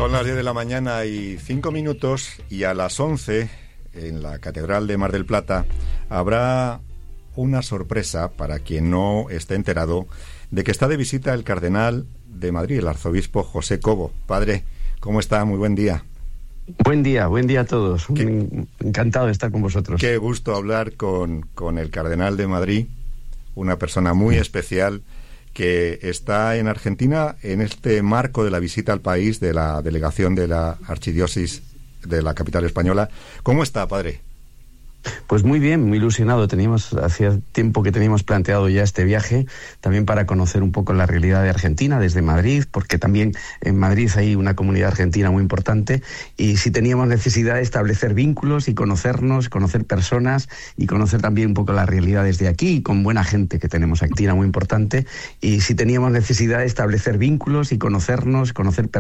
Son las 10 de la mañana y 5 minutos y a las 11 en la Catedral de Mar del Plata habrá una sorpresa para quien no esté enterado de que está de visita el cardenal de Madrid, el arzobispo José Cobo. Padre, ¿cómo está? Muy buen día. Buen día a todos. Encantado de estar con vosotros. Qué gusto hablar con el cardenal de Madrid, una persona muy especial que está en Argentina en este marco de la visita al país de la delegación de la archidiócesis de la capital española. ¿Cómo está, padre? Pues muy bien, muy ilusionado. Hacía tiempo que teníamos planteado ya este viaje, también para conocer un poco la realidad de Argentina desde Madrid, porque también en Madrid hay una comunidad argentina muy importante, y si teníamos necesidad de establecer vínculos y conocernos, conocer personas y conocer también un poco la realidad desde aquí, con buena gente que tenemos aquí, muy importante, y si teníamos necesidad de establecer vínculos y conocernos, conocer personas